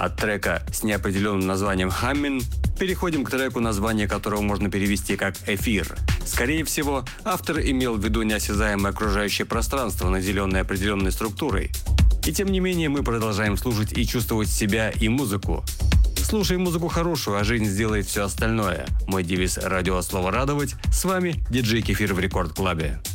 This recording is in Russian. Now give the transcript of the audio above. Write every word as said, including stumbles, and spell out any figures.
От трека с неопределенным названием «Хаммин» переходим к треку, название которого можно перевести как «Эфир». Скорее всего, автор имел в виду неосязаемое окружающее пространство, наделенное определенной структурой. И тем не менее мы продолжаем слушать и чувствовать себя и музыку. Слушай музыку хорошую, а жизнь сделает все остальное. Мой девиз «Радио Слово радовать». С вами диджей Кефир в Рекорд Клабе.